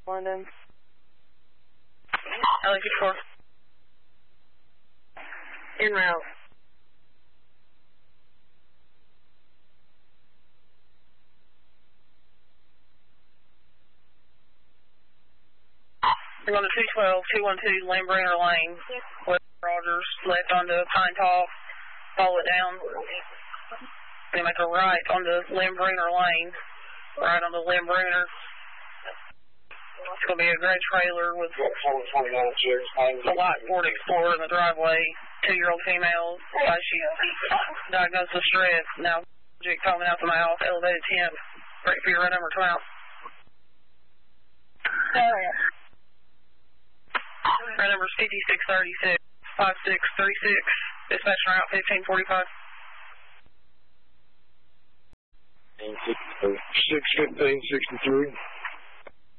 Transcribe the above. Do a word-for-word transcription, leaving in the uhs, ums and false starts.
London. L A fifty-four. En route. We're going to two twelve, two one two, Lambriner Lane. West Rogers, left onto Pine Top, follow it down. Then make a right onto Lambriner Lane, right onto Lambriner. It's going to be a gray trailer with a light Ford Explorer in the driveway, two-year-old female, she diagnosed with stress, now subject foaming out the mouth, elevated temp, break for your run number twelve. Run number is fifty-six thirty-six, five six three six, dispatch route fifteen forty-five. six fifteen sixty-three.